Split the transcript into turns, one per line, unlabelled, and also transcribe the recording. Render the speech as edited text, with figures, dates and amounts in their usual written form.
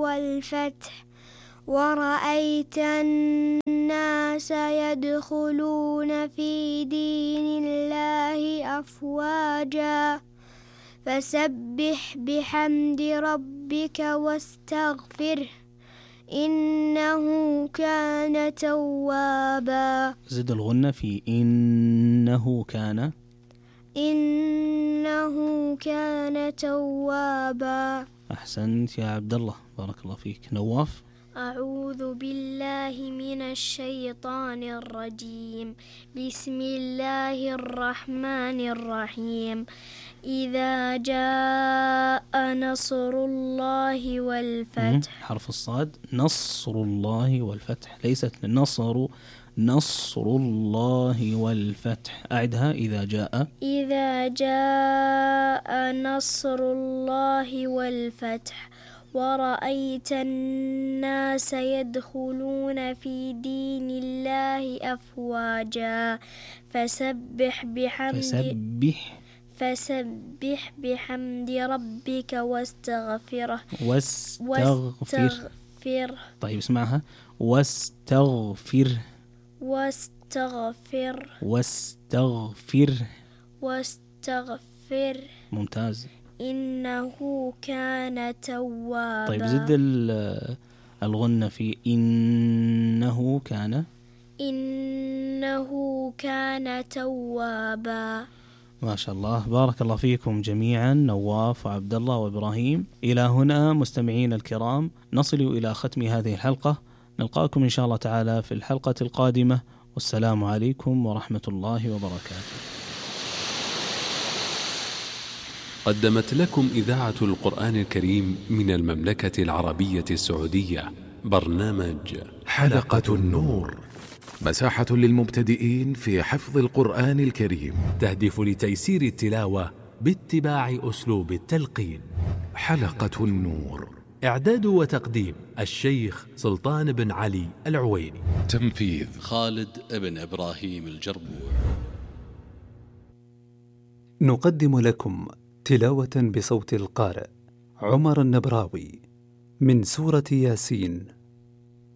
والفتح ورأيت الناس يدخلون في دين الله أفواجا فسبح بحمد ربك واستغفره إنه كان توابا.
زد الغنة في إنه كان
توابا.
أحسنت يا عبد الله، بارك الله فيك. نواف.
أعوذ بالله من الشيطان الرجيم. بسم الله الرحمن الرحيم. إذا جاء نصر الله والفتح.
حرف الصاد، نصر الله والفتح، ليست نصر الله والفتح. أعدها. إذا
جاء نصر الله والفتح ورأيت الناس يدخلون في دين الله أفواجا فسبح بحمد ربك واستغفره.
طيب اسمعها. واستغفر. ممتاز.
إنه كان توابا.
طيب زد الغنة في إنه كان
توابا.
ما شاء الله، بارك الله فيكم جميعا، نواف وعبد الله وإبراهيم. إلى هنا مستمعين الكرام نصل إلى ختم هذه الحلقة، نلقاكم إن شاء الله تعالى في الحلقة القادمة، والسلام عليكم ورحمة الله وبركاته.
قدمت لكم إذاعة القرآن الكريم من المملكة العربية السعودية برنامج
حلقة النور، مساحة للمبتدئين في حفظ القرآن الكريم،
تهدف لتيسير التلاوة باتباع أسلوب التلقين.
حلقة النور،
إعداد وتقديم الشيخ سلطان بن علي العويني،
تنفيذ
خالد بن إبراهيم الجربوع.
نقدم لكم تلاوة بصوت القارئ عمر النبراوي من سورة ياسين